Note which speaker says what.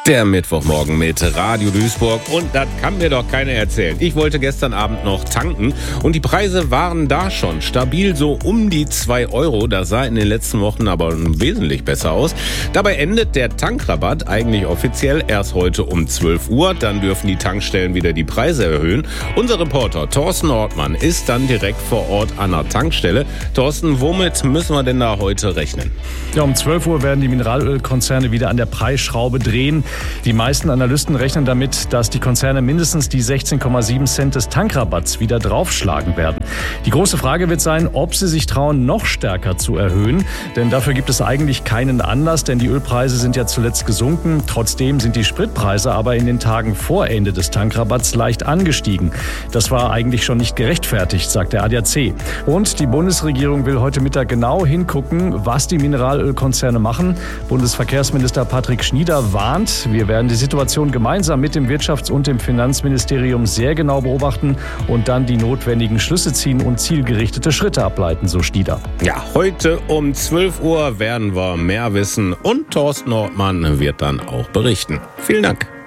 Speaker 1: Der Mittwochmorgen mit Radio Duisburg und das kann mir doch keiner erzählen. Ich wollte gestern Abend noch tanken und die Preise waren da schon stabil so um die 2 Euro. Das sah in den letzten Wochen aber wesentlich besser aus. Dabei endet der Tankrabatt eigentlich offiziell erst heute um 12 Uhr. Dann dürfen die Tankstellen wieder die Preise erhöhen. Unser Reporter Thorsten Ortmann ist dann direkt vor Ort an der Tankstelle. Thorsten, womit müssen wir denn da heute rechnen?
Speaker 2: Ja, um 12 Uhr werden die Mineralölkonzerne wieder an der Preisschraube drehen. Die meisten Analysten rechnen damit, dass die Konzerne mindestens die 16,7 Cent des Tankrabatts wieder draufschlagen werden. Die große Frage wird sein, ob sie sich trauen, noch stärker zu erhöhen. Denn dafür gibt es eigentlich keinen Anlass, denn die Ölpreise sind ja zuletzt gesunken. Trotzdem sind die Spritpreise aber in den Tagen vor Ende des Tankrabatts leicht angestiegen. Das war eigentlich schon nicht gerechtfertigt, sagt der ADAC. Und die Bundesregierung will heute Mittag genau hingucken, was die Mineralölkonzerne machen. Bundesverkehrsminister Patrick Schnieder warnt, wir werden die Situation gemeinsam mit dem Wirtschafts- und dem Finanzministerium sehr genau beobachten und dann die notwendigen Schlüsse ziehen und zielgerichtete Schritte ableiten, so Schnieder.
Speaker 1: Ja, heute um 12 Uhr werden wir mehr wissen und Thorsten Ortmann wird dann auch berichten. Vielen Dank.